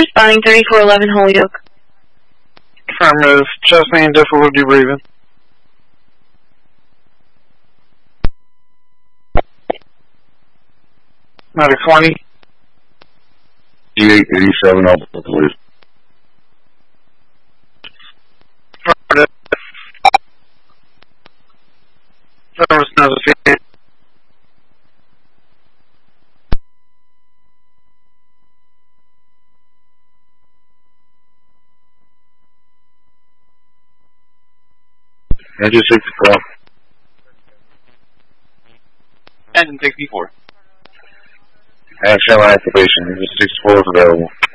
Responding 3411 Holyoke. Affirmative. Chest pain, difficulty breathing. Medic 20. D887 up, please. Affirmative. Service necessary. Engine 64. Engine 64. Action activation. Engine 64 is available.